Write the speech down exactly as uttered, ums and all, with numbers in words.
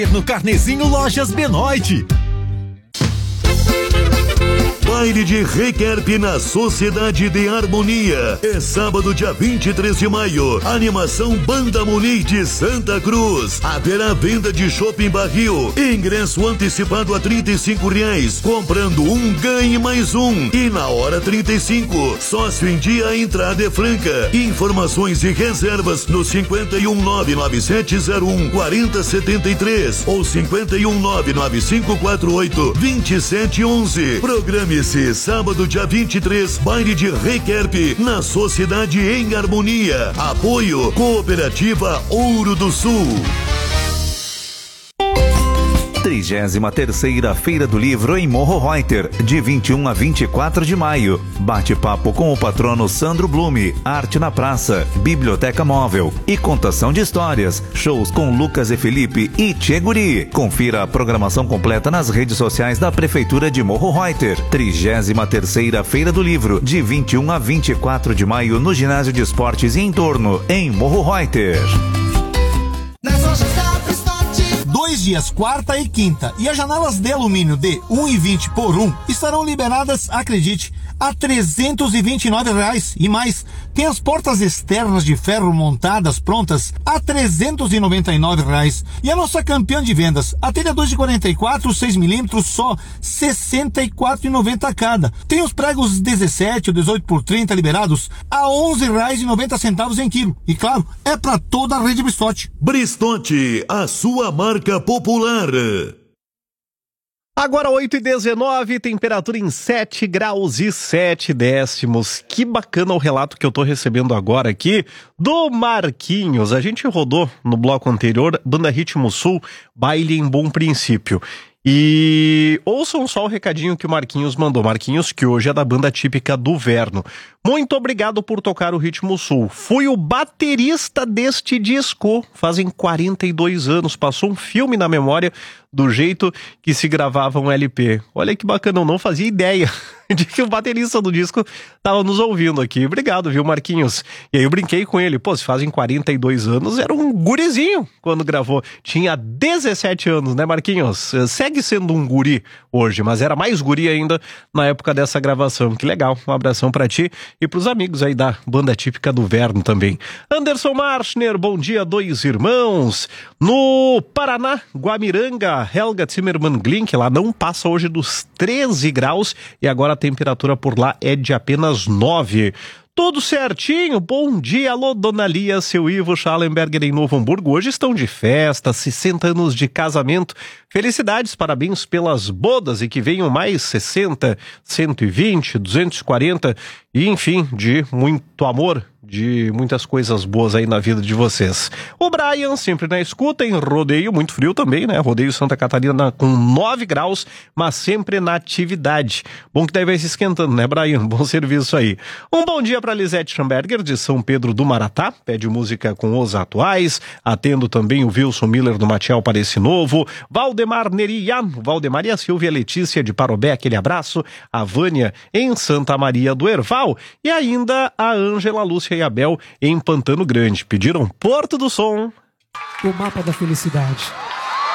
No Carnezinho Lojas Benoit. Baile de Requerpe na Sociedade de Harmonia. É sábado, dia vinte e três de maio. Animação Banda Muniz de Santa Cruz. Haverá venda de shopping barril. Ingresso antecipado a trinta e cinco reais. Comprando um, ganhe mais um. E na hora trinta e cinco. Sócio em dia, a entrada é franca. Informações e reservas no cinco um nove nove sete zero um quatro zero sete três ou cinco um nove nove cinco quatro oito dois sete um um. Programe-se sábado, dia vinte e três, baile de Requerpe na Sociedade em Harmonia. Apoio Cooperativa Ouro do Sul. trigésima terceira Feira do Livro em Morro Reuter, de vinte e um a vinte e quatro de maio. Bate-papo com o patrono Sandro Blume, arte na praça, biblioteca móvel e contação de histórias. Shows com Lucas e Felipe e Tchê Guri. Confira a programação completa nas redes sociais da Prefeitura de Morro Reuter. trigésima terceira Feira do Livro, de vinte e um a vinte e quatro de maio, no Ginásio de Esportes e Entorno, em Morro Reuter. Dois dias, quarta e quinta, e as janelas de alumínio de um e vinte por um estarão liberadas, acredite, a trezentos e vinte e nove reais e mais. Tem as portas externas de ferro montadas prontas a trezentos e noventa e nove reais. E a nossa campeã de vendas, a telha dois de quarenta e quatro, seis milímetros, só sessenta e quatro reais e noventa centavos cada. Tem os pregos dezessete ou dezoito por trinta liberados a onze reais e noventa centavos em quilo. E claro, é para toda a rede Bristote. Bristote, a sua marca popular. Agora oito e dezenove, temperatura em sete graus e sete décimos. Que bacana o relato que eu tô recebendo agora aqui do Marquinhos. A gente rodou no bloco anterior, Banda Ritmo Sul, Baile em Bom Princípio. E ouçam só o recadinho que o Marquinhos mandou. Marquinhos, que hoje é da banda típica do Verno. Muito obrigado por tocar o Ritmo Sul. Fui o baterista deste disco. Fazem quarenta e dois anos. Passou um filme na memória do jeito que se gravava um L P. Olha que bacana, eu não fazia ideia de que o baterista do disco estava nos ouvindo aqui. Obrigado, viu, Marquinhos? E aí eu brinquei com ele. Pô, se fazem quarenta e dois anos, era um gurizinho quando gravou. Tinha dezessete anos, né, Marquinhos? Segue sendo um guri hoje, mas era mais guri ainda na época dessa gravação. Que legal. Um abração pra ti e pros amigos aí da banda típica do Verno também. Anderson Marschner, bom dia, dois irmãos. No Paraná, Guamiranga, Helga Zimmermann Glink, lá não passa hoje dos treze graus e agora a temperatura por lá é de apenas nove. Tudo certinho, bom dia, alô, Dona Lia, seu Ivo Schallenberger em Novo Hamburgo, hoje estão de festa, sessenta anos de casamento, felicidades, parabéns pelas bodas e que venham mais sessenta, cento e vinte, duzentos e quarenta e enfim, de muito amor, de muitas coisas boas aí na vida de vocês. O Brian, sempre na escuta, em Rodeio, muito frio também, né? Rodeio Santa Catarina com nove graus, mas sempre na atividade. Bom que daí vai se esquentando, né, Brian? Bom serviço aí. Um bom dia para Lisete Schamberger, de São Pedro do Maratá, pede música com os atuais, atendo também o Wilson Miller do Matiel para esse novo, Valdemar Nerian, Valdemar e a Silvia Letícia de Parobé, aquele abraço, a Vânia em Santa Maria do Herval e ainda a Ângela Lúcia e Abel em Pantano Grande. Pediram Porto do Som. O mapa da felicidade.